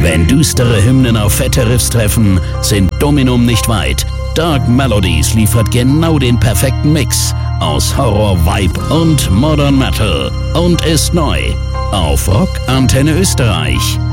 Wenn düstere Hymnen auf fette Riffs treffen, sind Dominum nicht weit. Dark Melodies liefert genau den perfekten Mix aus Horror, Vibe und Modern Metal und ist neu auf Rock Antenne Österreich.